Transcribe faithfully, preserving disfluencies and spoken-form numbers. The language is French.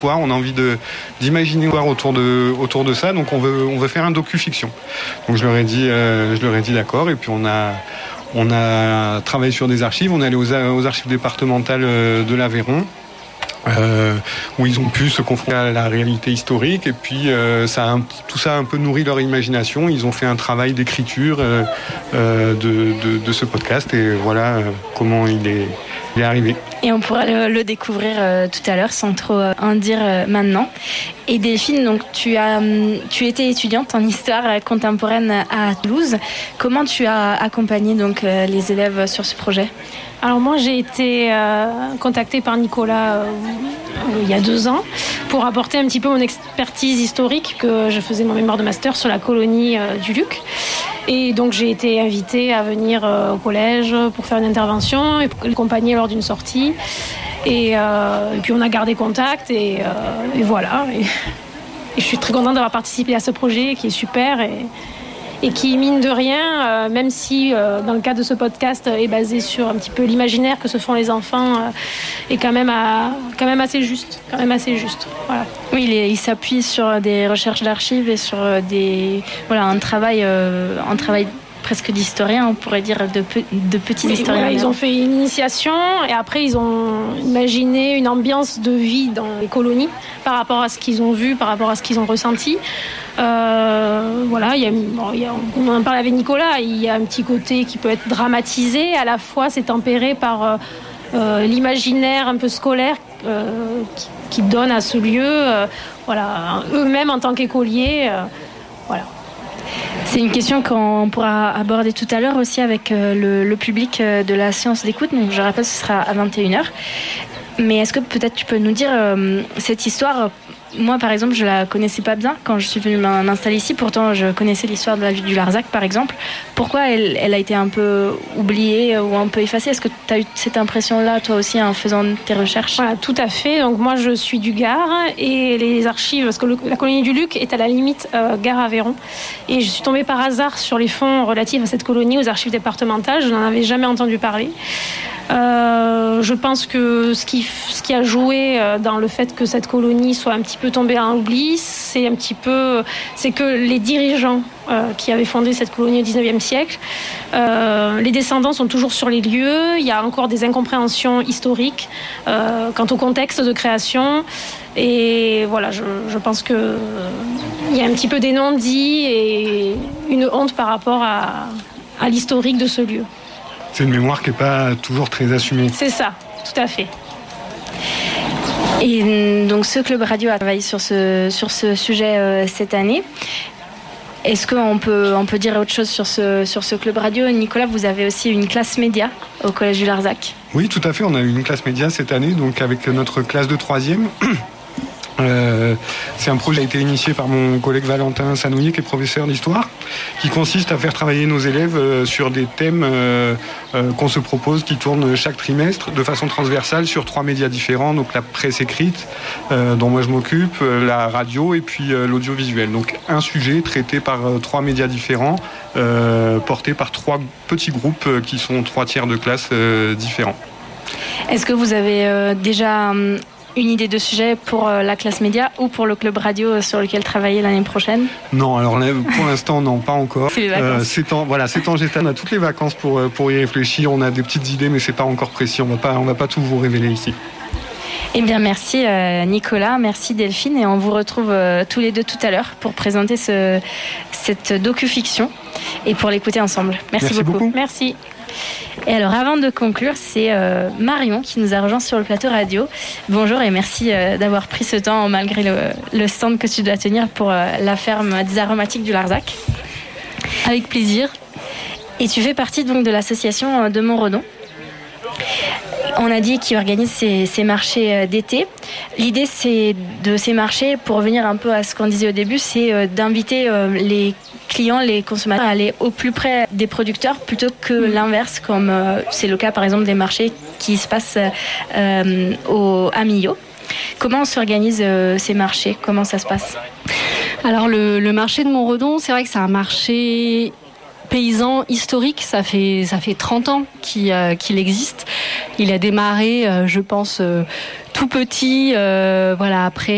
On a envie de, d'imaginer autour de, autour de ça, donc on veut, on veut faire un docu-fiction. Donc je leur ai dit, euh, je leur ai dit d'accord, et puis on a, on a travaillé sur des archives, on est allé aux, aux archives départementales de l'Aveyron, euh, où ils ont pu se confronter à la réalité historique, et puis euh, ça a un, tout ça a un peu nourri leur imagination. Ils ont fait un travail d'écriture euh, euh, de, de, de ce podcast, et voilà euh, comment il est, il est arrivé. Et on pourra le, le découvrir euh, tout à l'heure sans trop euh, en dire euh, maintenant. Et Delphine, donc tu as, tu étais étudiante en histoire contemporaine à Toulouse. Comment tu as accompagné donc euh, les élèves sur ce projet ? Alors moi j'ai été euh, contactée par Nicolas euh, il y a deux ans pour apporter un petit peu mon expertise historique, que je faisais mon mémoire de master sur la colonie euh, du Luc. Et donc j'ai été invitée à venir euh, au collège pour faire une intervention et pour l'accompagner lors d'une sortie. Et, euh, et puis on a gardé contact et, euh, et voilà. Et, et je suis très contente d'avoir participé à ce projet qui est super et, et qui, mine de rien, euh, même si euh, dans le cadre de ce podcast est basé sur un petit peu l'imaginaire que se font les enfants, euh, est quand même, à, quand même assez juste. Quand même assez juste. Voilà. Oui, il, est, il s'appuie sur des recherches d'archives et sur des, voilà, un travail, euh, un travail presque d'historien, on pourrait dire, de, pe- de petits oui, historiens. Voilà, ils ont fait une initiation et après ils ont imaginé une ambiance de vie dans les colonies par rapport à ce qu'ils ont vu, par rapport à ce qu'ils ont ressenti. Euh, voilà, il y a, bon, il y a, on en parle avec Nicolas, il y a un petit côté qui peut être dramatisé, à la fois c'est tempéré par euh, euh, l'imaginaire un peu scolaire euh, qui, qui donne à ce lieu, euh, voilà, eux-mêmes en tant qu'écoliers, euh, voilà. C'est une question qu'on pourra aborder tout à l'heure aussi avec le, le public de la séance d'écoute. Donc je rappelle, ce sera à vingt et une heures. Mais est-ce que peut-être tu peux nous dire euh, cette histoire? Moi, par exemple, je la connaissais pas bien quand je suis venue m'installer ici. Pourtant, je connaissais l'histoire de la ville du Larzac, par exemple. Pourquoi elle, elle a été un peu oubliée ou un peu effacée? Est-ce que tu as eu cette impression-là, toi aussi, en faisant tes recherches? Voilà, tout à fait. Donc moi, je suis du Gard et les archives, parce que le, la colonie du Luc est à la limite euh, Gard-Aveyron. Et je suis tombée par hasard sur les fonds relatifs à cette colonie aux archives départementales. Je n'en avais jamais entendu parler. Euh, je pense que ce qui, ce qui a joué dans le fait que cette colonie soit un petit peu tombée en oubli, c'est un petit peu, c'est que les dirigeants euh, qui avaient fondé cette colonie au dix-neuvième siècle, euh, les descendants sont toujours sur les lieux. Il y a encore des incompréhensions historiques euh, quant au contexte de création. Et voilà, je, je pense que euh, il y a un petit peu des non-dits et une honte par rapport à, à l'historique de ce lieu. C'est une mémoire qui n'est pas toujours très assumée. C'est ça, tout à fait. Et donc ce club radio a travaillé sur ce, sur ce sujet euh, cette année. Est-ce qu'on peut, on peut dire autre chose sur ce, sur ce club radio? Nicolas, vous avez aussi une classe média au Collège du Larzac. Oui, tout à fait. On a eu une classe média cette année, donc avec notre classe de troisième. Euh, c'est un projet qui a été initié par mon collègue Valentin Sanouillet, qui est professeur d'histoire, qui consiste à faire travailler nos élèves euh, sur des thèmes euh, euh, qu'on se propose, qui tournent chaque trimestre de façon transversale sur trois médias différents, donc la presse écrite, euh, dont moi je m'occupe, euh, la radio et puis euh, l'audiovisuel. Donc un sujet traité par euh, trois médias différents, euh, porté par trois petits groupes euh, qui sont trois tiers de classe euh, différents. Est-ce que vous avez euh, déjà... Hum, une idée de sujet pour la classe média ou pour le club radio sur lequel travailler l'année prochaine? Non, alors là, pour l'instant, non, pas encore. C'est les vacances. Euh, c'est en, voilà, c'est en gestation. On a toutes les vacances pour, pour y réfléchir. On a des petites idées, mais c'est pas encore précis. On va pas, on va pas tout vous révéler ici. Eh bien, merci euh, Nicolas, merci Delphine, et on vous retrouve euh, tous les deux tout à l'heure pour présenter ce, cette docu-fiction et pour l'écouter ensemble. Merci, merci beaucoup. beaucoup. Merci. Et alors, avant de conclure, c'est euh, Marion qui nous a rejoint sur le plateau radio. Bonjour et merci euh, d'avoir pris ce temps malgré le, le stand que tu dois tenir pour euh, la ferme des aromatiques du Larzac. Avec plaisir. Et tu fais partie donc de l'association de Montredon. On a dit qu'ils organisent ces, ces marchés d'été. L'idée, c'est de ces marchés, pour revenir un peu à ce qu'on disait au début, c'est d'inviter les clients, les consommateurs à aller au plus près des producteurs plutôt que l'inverse, comme c'est le cas par exemple des marchés qui se passent euh, au, à Millau. Comment s'organisent euh, ces marchés? Comment ça se passe? Alors le, le marché de Montredon, c'est vrai que c'est un marché paysan historique, ça fait, ça fait trente ans qu'il, euh, qu'il existe. Il a démarré, euh, je pense, euh, tout petit, euh, voilà, après